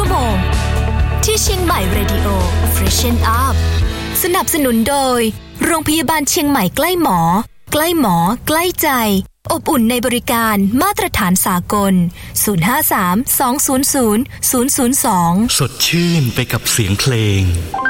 โมงที่เชียงใหม่ Radio Freshen Up สนับสนุนโดยโรงพยาบาลเชียงใหม่ใกล้หมอใกล้หมอใกล้ใจอบอุ่นในบริการมาตรฐานสากล053 200 002 สดชื่นไปกับเสียงเพลง